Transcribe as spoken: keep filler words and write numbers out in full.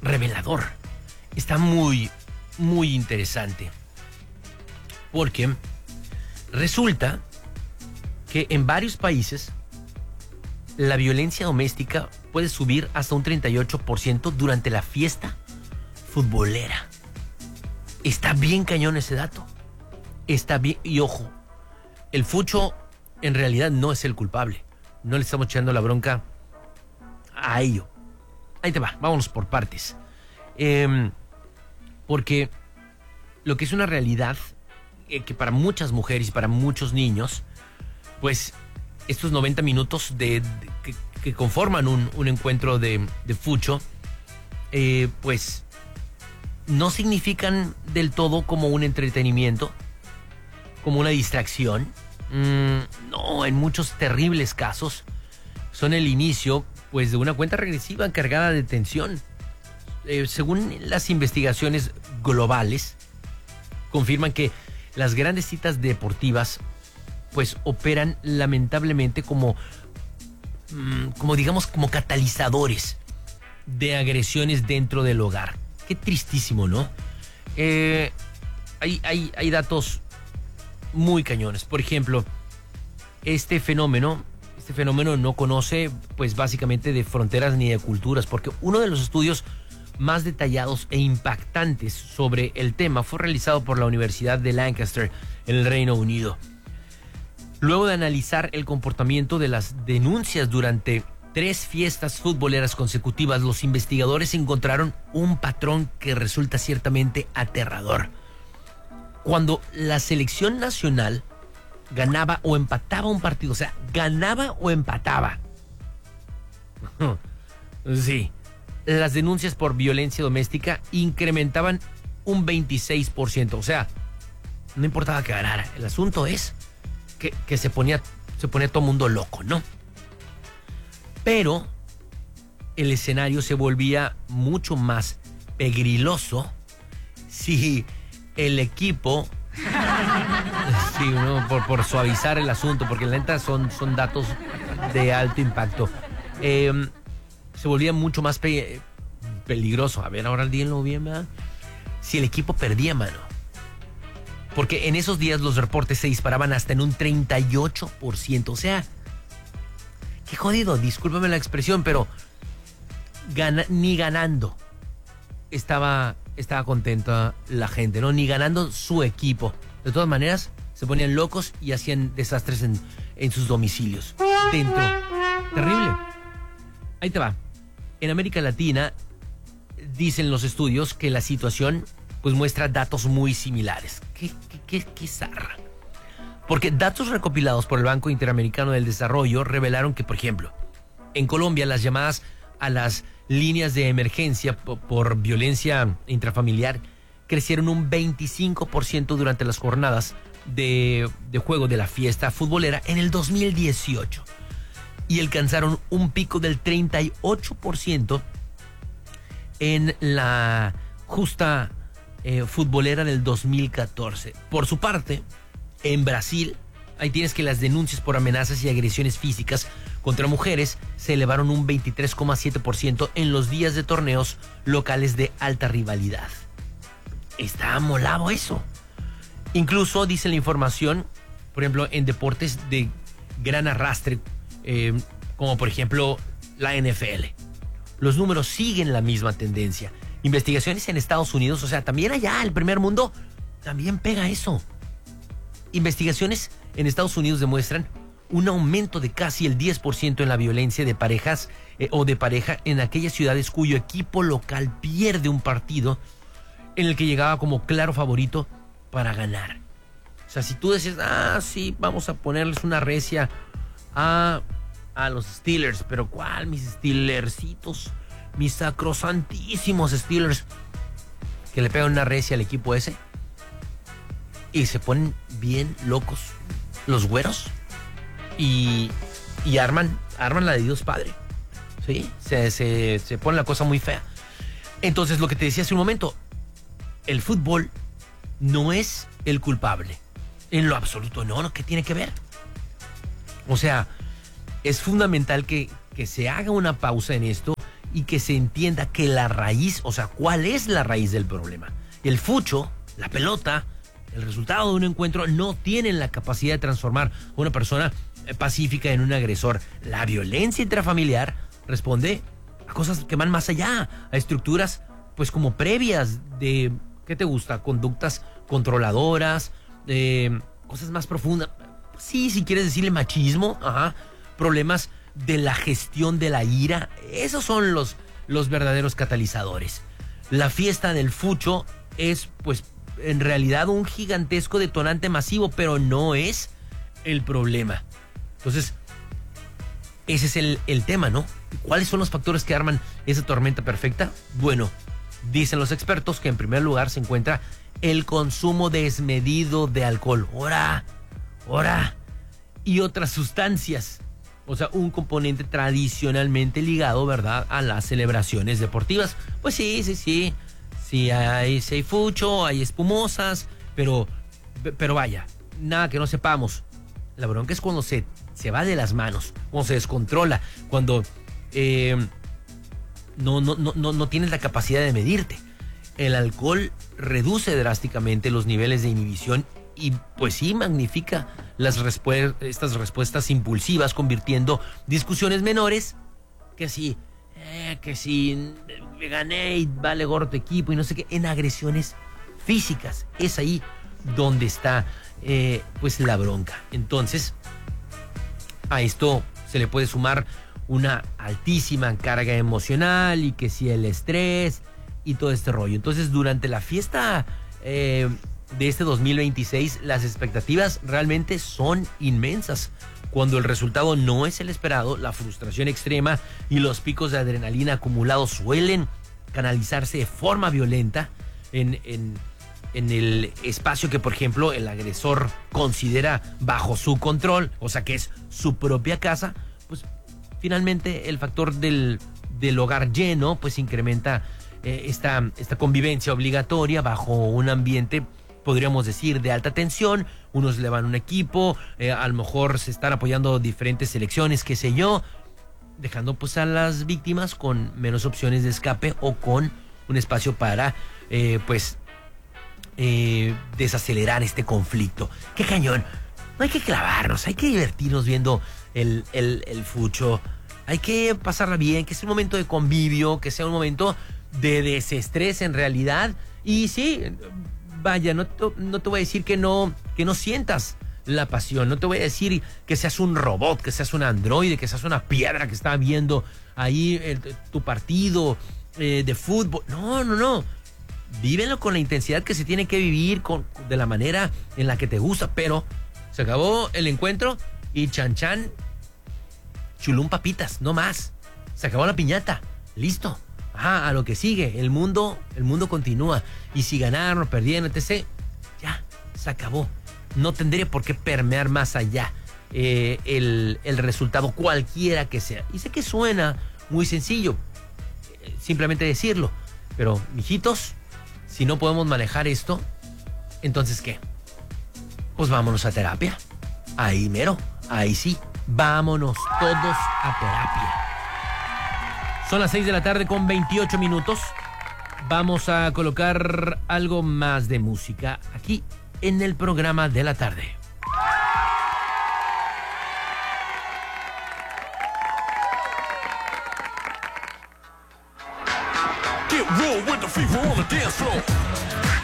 revelador. Está muy, muy interesante. Porque resulta que en varios países la violencia doméstica puede subir hasta un treinta y ocho por ciento durante la fiesta futbolera. Está bien cañón ese dato. Está bien, y ojo, el fucho en realidad no es el culpable. No le estamos echando la bronca a ello. Ahí te va, vámonos por partes. Eh, porque lo que es una realidad, eh, que para muchas mujeres y para muchos niños, pues estos noventa minutos de, de, que, que conforman un, un encuentro de, de fucho, eh, pues no significan del todo como un entretenimiento, como una distracción. Mm, no, en muchos terribles casos son el inicio, pues, de una cuenta regresiva cargada de tensión. Eh, según las investigaciones globales, confirman que las grandes citas deportivas, pues, operan lamentablemente como, mm, como digamos, como catalizadores de agresiones dentro del hogar. Qué tristísimo, ¿no? Eh, hay, hay, hay datos muy cañones. Por ejemplo, este fenómeno, este fenómeno no conoce, pues, básicamente de fronteras ni de culturas, porque uno de los estudios más detallados e impactantes sobre el tema fue realizado por la Universidad de Lancaster en el Reino Unido. Luego de analizar el comportamiento de las denuncias durante tres fiestas futboleras consecutivas, los investigadores encontraron un patrón que resulta ciertamente aterrador. Cuando la selección nacional ganaba o empataba un partido, o sea, ganaba o empataba, sí, las denuncias por violencia doméstica incrementaban un veintiséis por ciento. O sea, no importaba que ganara. El asunto es que, que se ponía, se ponía todo el mundo loco, ¿no? Pero el escenario se volvía mucho más pegriloso si el equipo, sí, ¿no? por, por suavizar el asunto, porque la neta son, son datos de alto impacto. Eh, se volvía mucho más pe- peligroso. A ver, ahora díganlo bien, ¿verdad? Si el equipo perdía, mano. Porque en esos días los reportes se disparaban hasta en un treinta y ocho por ciento. O sea, qué jodido, discúlpame la expresión, pero gana, ni ganando estaba, estaba contenta la gente, ¿no? Ni ganando su equipo. De todas maneras, se ponían locos y hacían desastres en, en sus domicilios. Dentro. Terrible. Ahí te va. En América Latina, dicen los estudios que la situación, pues, muestra datos muy similares. ¿Qué, qué, qué, qué zarra? Porque datos recopilados por el Banco Interamericano del Desarrollo revelaron que, por ejemplo, en Colombia las llamadas a las líneas de emergencia por, por violencia intrafamiliar crecieron un veinticinco por ciento durante las jornadas de, de juego de la fiesta futbolera en el dos mil dieciocho. Y alcanzaron un pico del treinta y ocho por ciento en la justa eh, futbolera del dos mil catorce. Por su parte, en Brasil, ahí tienes que las denuncias por amenazas y agresiones físicas contra mujeres se elevaron un veintitrés coma siete por ciento en los días de torneos locales de alta rivalidad. Está molado eso. Incluso, dice la información, por ejemplo, en deportes de gran arrastre, eh, como por ejemplo la N F L, los números siguen la misma tendencia. Investigaciones en Estados Unidos, o sea, también allá, el primer mundo, también pega eso. Investigaciones en Estados Unidos demuestran un aumento de casi el diez por ciento en la violencia de parejas eh, o de pareja en aquellas ciudades cuyo equipo local pierde un partido en el que llegaba como claro favorito para ganar. O sea, si tú decías, ah, sí, vamos a ponerles una recia a, a los Steelers, pero ¿cuál? Mis Steelersitos, mis sacrosantísimos Steelers, que le pegan una recia al equipo ese y se ponen bien locos los güeros y, y arman, arman la de Dios Padre. ¿Sí? Se, se, se pone la cosa muy fea. Entonces, lo que te decía hace un momento, el fútbol no es el culpable. En lo absoluto, no, no, ¿qué tiene que ver? O sea, es fundamental que, que se haga una pausa en esto y que se entienda que la raíz, o sea, ¿cuál es la raíz del problema? El fucho, la pelota, el resultado de un encuentro no tienen la capacidad de transformar a una persona pacífica en un agresor. La violencia intrafamiliar responde a cosas que van más allá, a estructuras pues como previas de, ¿qué te gusta? Conductas controladoras, eh, cosas más profundas. Sí, si quieres decirle machismo, ajá, problemas de la gestión de la ira. Esos son los, los verdaderos catalizadores. La fiesta del fucho es pues en realidad un gigantesco detonante masivo, pero no es el problema. Entonces, ese es el, el tema, ¿no? ¿Cuáles son los factores que arman esa tormenta perfecta? Bueno, dicen los expertos que en primer lugar se encuentra el consumo desmedido de alcohol. ¡Ora! ¡Ora! Y otras sustancias. O sea, un componente tradicionalmente ligado, ¿verdad?, a las celebraciones deportivas. Pues sí, sí, sí. Sí, hay, sí hay fucho, hay espumosas, pero, pero vaya, nada que no sepamos. La bronca es cuando se, se va de las manos, cuando se descontrola, cuando eh, no, no, no, no, no tienes la capacidad de medirte. El alcohol reduce drásticamente los niveles de inhibición y pues sí magnifica las respu- estas respuestas impulsivas, convirtiendo discusiones menores que sí, eh, que sí, me gané y vale gorro tu equipo y no sé qué, en agresiones físicas. Es ahí donde está eh, pues la bronca. Entonces, a esto se le puede sumar una altísima carga emocional y que si el estrés y todo este rollo. Entonces, durante la fiesta eh, de este dos mil veintiséis, las expectativas realmente son inmensas. Cuando el resultado no es el esperado, la frustración extrema y los picos de adrenalina acumulados suelen canalizarse de forma violenta en, en, en el espacio que, por ejemplo, el agresor considera bajo su control, o sea que es su propia casa. Pues finalmente el factor del, del hogar lleno pues incrementa eh, esta, esta convivencia obligatoria bajo un ambiente, podríamos decir, de alta tensión. Unos le van a un equipo, eh, a lo mejor se están apoyando diferentes selecciones, qué sé yo, dejando pues a las víctimas con menos opciones de escape o con un espacio para eh, pues eh, desacelerar este conflicto. ¡Qué cañón! No hay que clavarnos, hay que divertirnos viendo el, el, el fucho. Hay que pasarla bien, que sea un momento de convivio, que sea un momento de desestrés en realidad. Y sí, vaya, no te, no te voy a decir que no, que no sientas la pasión. No te voy a decir que seas un robot, que seas un androide, que seas una piedra que está viendo ahí el, tu partido eh, de fútbol. No, no, no. Vívelo con la intensidad que se tiene que vivir, con, de la manera en la que te gusta. Pero se acabó el encuentro y chan chan, chulún papitas, no más. Se acabó la piñata. Listo. Ajá, a lo que sigue. El mundo, el mundo continúa. Y si ganaron o perdieron, etcétera, ya, se acabó. No tendría por qué permear más allá eh, el, el resultado, cualquiera que sea. Y sé que suena muy sencillo, eh, simplemente decirlo. Pero, mijitos, si no podemos manejar esto, entonces, ¿qué? Pues vámonos a terapia. Ahí mero, ahí sí. Vámonos todos a terapia. Son las seis de la tarde con veintiocho minutos. Vamos a colocar algo más de música aquí en el programa de la tarde. Get real with the fever on the dance floor.